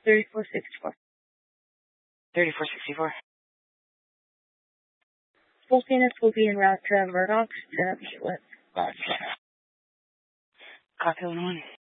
3464. 3464. Full units will be en route to Murdoch's to Bushwick. Copy on one.